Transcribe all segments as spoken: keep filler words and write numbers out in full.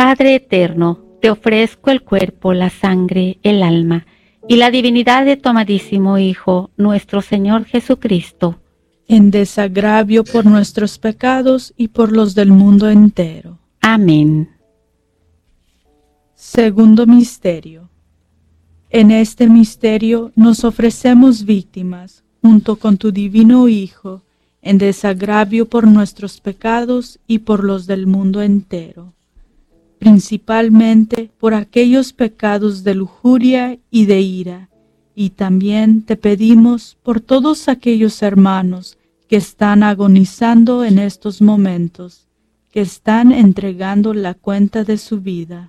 Padre eterno, te ofrezco el cuerpo, la sangre, el alma y la divinidad de tu amadísimo Hijo, nuestro Señor Jesucristo, en desagravio por nuestros pecados y por los del mundo entero. Amén. Segundo misterio. En este misterio nos ofrecemos víctimas, junto con tu divino Hijo, en desagravio por nuestros pecados y por los del mundo entero, principalmente por aquellos pecados de lujuria y de ira, y también te pedimos por todos aquellos hermanos que están agonizando en estos momentos, que están entregando la cuenta de su vida.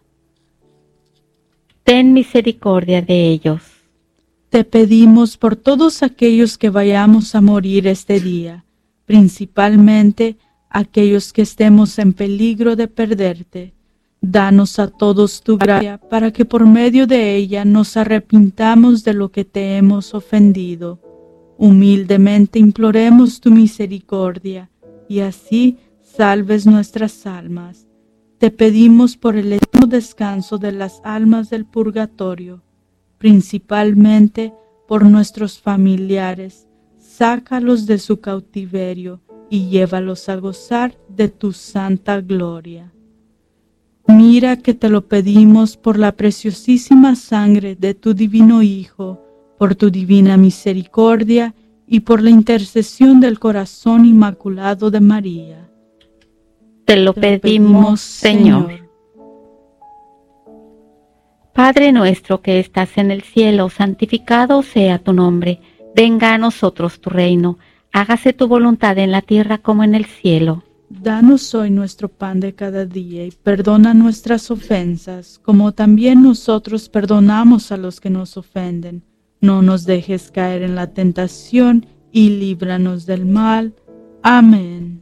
Ten misericordia de ellos. Te pedimos por todos aquellos que vayamos a morir este día, principalmente aquellos que estemos en peligro de perderte. Danos a todos tu gracia para que por medio de ella nos arrepintamos de lo que te hemos ofendido. Humildemente imploremos tu misericordia y así salves nuestras almas. Te pedimos por el eterno descanso de las almas del purgatorio, principalmente por nuestros familiares. Sácalos de su cautiverio y llévalos a gozar de tu santa gloria. Mira que te lo pedimos por la preciosísima sangre de tu divino Hijo, por tu divina misericordia y por la intercesión del corazón inmaculado de María. Te lo pedimos, Señor. Padre nuestro que estás en el cielo, santificado sea tu nombre. Venga a nosotros tu reino. Hágase tu voluntad en la tierra como en el cielo. Danos hoy nuestro pan de cada día y perdona nuestras ofensas, como también nosotros perdonamos a los que nos ofenden. No nos dejes caer en la tentación y líbranos del mal. Amén.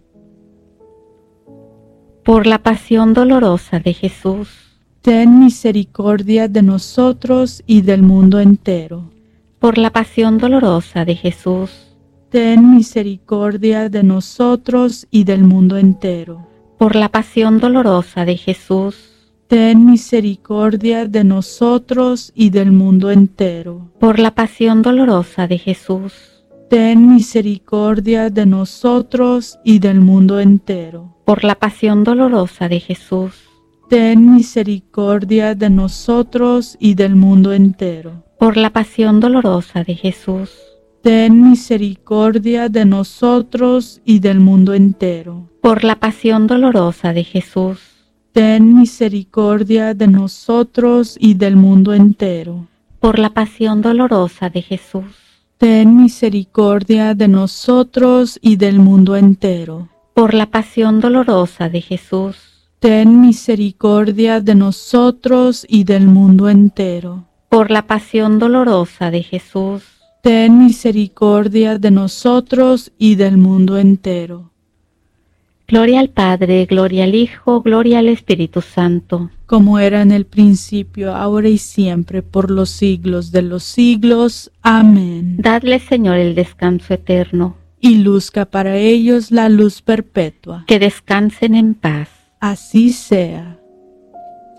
Por la pasión dolorosa de Jesús, ten misericordia de nosotros y del mundo entero. Por la pasión dolorosa de Jesús, ten misericordia de nosotros y del mundo entero. Por la pasión dolorosa de Jesús, ten misericordia de nosotros y del mundo entero. Por la pasión dolorosa de Jesús, ten misericordia de nosotros y del mundo entero. Por la pasión dolorosa de Jesús, ten misericordia de nosotros y del mundo entero. Por la pasión dolorosa de Jesús, ten misericordia de nosotros y del mundo entero. Por la pasión dolorosa de Jesús, ten misericordia de nosotros y del mundo entero. Por la pasión dolorosa de Jesús, ten misericordia de nosotros y del mundo entero. Por la pasión dolorosa de Jesús, ten misericordia de nosotros y del mundo entero. Por la pasión dolorosa de Jesús, ten misericordia de nosotros y del mundo entero. Gloria al Padre, gloria al Hijo, gloria al Espíritu Santo. Como era en el principio, ahora y siempre, por los siglos de los siglos. Amén. Dadle, Señor, el descanso eterno. Y luzca para ellos la luz perpetua. Que descansen en paz. Así sea.